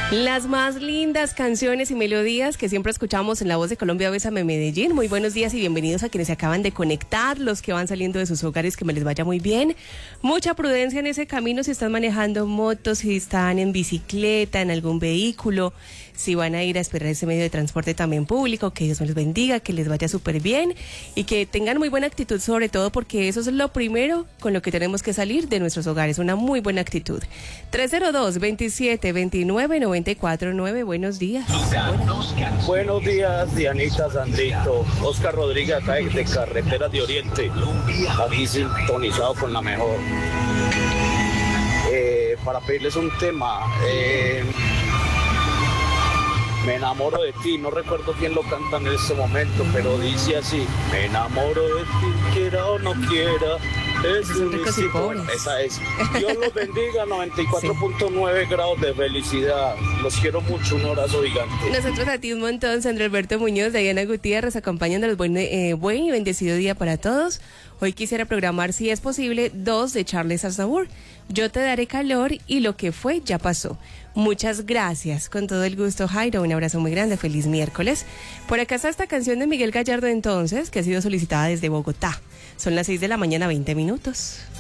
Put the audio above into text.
Las más lindas canciones y melodías que siempre escuchamos en La Voz de Colombia, Bésame Medellín. Muy buenos días y bienvenidos a quienes se acaban de conectar, los que van saliendo de sus hogares, que me les vaya muy bien. Mucha prudencia en ese camino si están manejando motos, si están en bicicleta, en algún vehículo, si van a ir a esperar ese medio de transporte también público. Que Dios me los bendiga, que les vaya súper bien y que tengan muy buena actitud, sobre todo porque eso es lo primero con lo que tenemos que salir de nuestros hogares, una muy buena actitud. 302-2729-949, buenos días. Buenos días, Dianita, Sandrito. Oscar Rodríguez, acá de Carreteras de Oriente, aquí sintonizado con la mejor. Para pedirles un tema, me enamoro de ti, no recuerdo quién lo canta en este momento, pero dice así: me enamoro de ti, quiera o no quiera. Son ricos y pobres. Esa es. Dios los bendiga, 94.9 grados de felicidad. Los quiero mucho, un abrazo gigante. Nosotros a ti un montón, Sandro Alberto Muñoz, Diana Gutiérrez, acompañándonos. Buen y bendecido día para todos. Hoy quisiera programar, si es posible, 2 de Charles Aznavour. Yo te daré calor y lo que fue ya pasó. Muchas gracias, con todo el gusto, Jairo. Un abrazo muy grande, feliz miércoles. Por acá está esta canción de Miguel Gallardo, entonces, que ha sido solicitada desde Bogotá. Son las 6 de la mañana, 20 minutos.